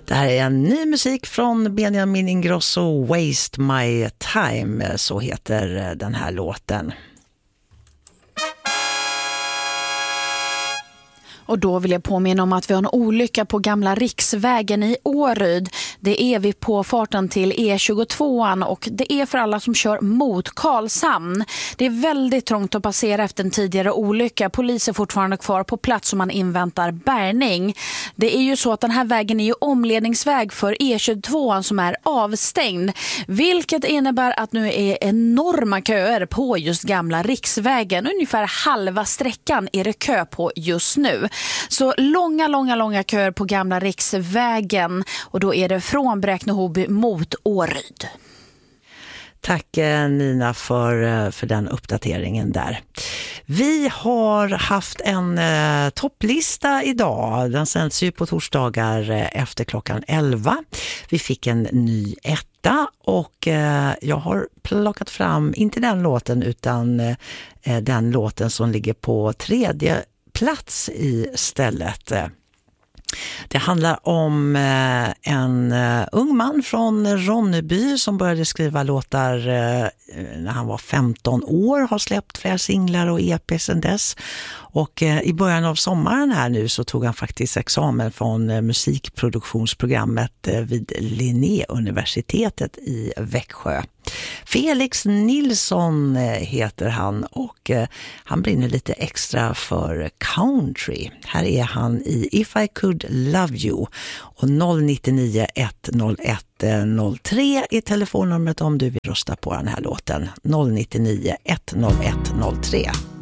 Det här är en ny musik från Benjamin Ingrosso, Waste My Time, så heter den här låten. Och då vill jag påminna om att vi har en olycka på gamla riksvägen i Åryd. Det är vi på farten till E22 och det är för alla som kör mot Karlshamn. Det är väldigt trångt att passera efter en tidigare olycka. Polis är fortfarande kvar på plats som man inväntar bärgning. Det är ju så att den här vägen är ju omledningsväg för E22 som är avstängd. Vilket innebär att nu är enorma köer på just gamla riksvägen. Ungefär halva sträckan är det kö på just nu. Så långa köer på gamla riksvägen och då är det från Bräkne-Hoby mot Åryd. Tack Nina för den uppdateringen där. Vi har haft en topplista idag. Den sänds ju på torsdagar efter klockan 11. Vi fick en ny etta och jag har plockat fram, inte den låten utan den låten som ligger på tredje plats i stället. Det handlar om en ung man från Ronneby som började skriva låtar när han var 15 år, har släppt flera singlar och EP sedan dess. Och i början av sommaren här nu så tog han faktiskt examen från musikproduktionsprogrammet vid Linnéuniversitetet i Växjö. Felix Nilsson heter han och han brinner lite extra för country. Här är han i If I Could Love You och 099 101 03 är telefonnumret om du vill rösta på den här låten. 099 101 03.